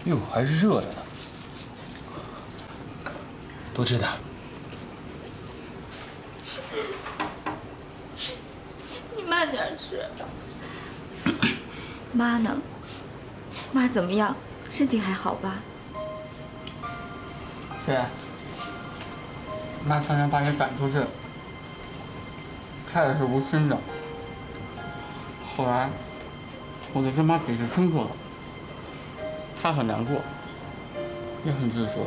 哟，还是热的呢。多吃点。 你慢点吃。妈呢？妈怎么样？身体还好吧？ 姐，妈刚才把你赶出去，菜也是无心的。后来，我就跟妈解释清楚了，她很难过，也很自责。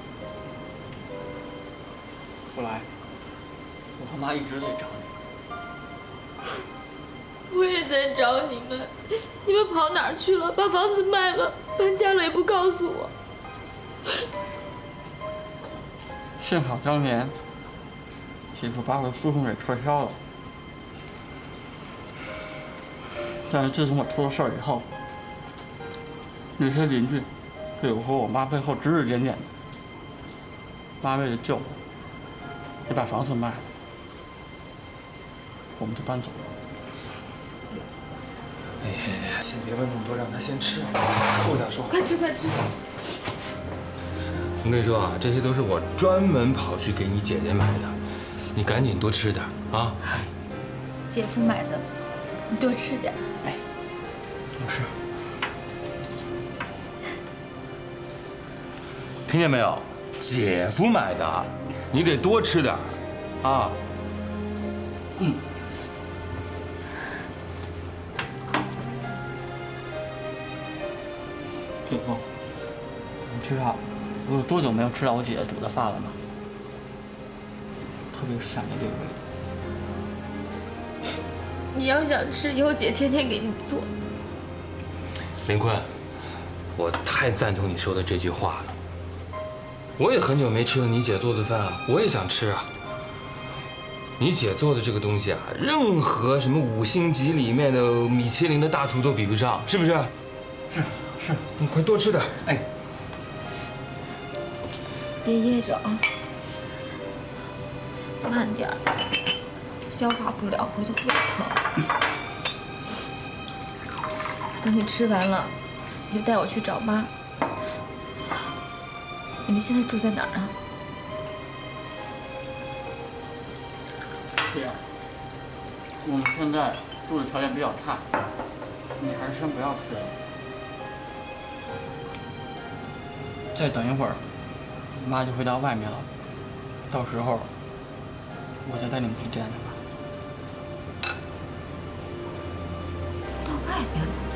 后来，我和妈一直在找你。 我也在找你们，你们跑哪儿去了？把房子卖了，搬家了也不告诉我。 幸好当年，姐夫把我的诉讼给撤销了。但是自从我出了事儿以后，那些邻居对我和我妈背后指指点点的。妈为了救我，也把房子卖了，我们就搬走了。 哎呀，先别问那么多，让他先吃，后再说。 快吃快吃！ 我跟你说啊，这些都是我专门跑去给你姐姐买的，你赶紧多吃点啊。 姐夫买的，你多吃点。 哎，多吃。 听见没有？姐夫买的，你得多吃点啊。 嗯。姐夫，你知道我有多久没有吃到我姐姐煮的饭了吗？特别闪的这个味道。 你要想吃，以后姐天天给你做。 林坤，我太赞同你说的这句话了。我也很久没吃了你姐做的饭啊，我也想吃啊。你姐做的这个东西啊，任何什么5星级里面的米其林的大厨都比不上，是不是？ 是， 你快多吃点。 哎， 别噎着啊，慢点儿，消化不了，回头胃疼。等你吃完了，你就带我去找妈。你们现在住在哪儿啊？ 姐，我们现在住的条件比较差，你还是先不要吃了。再等一会儿，妈就会到外面了，到时候我再带你们去见她吧。 到外边了。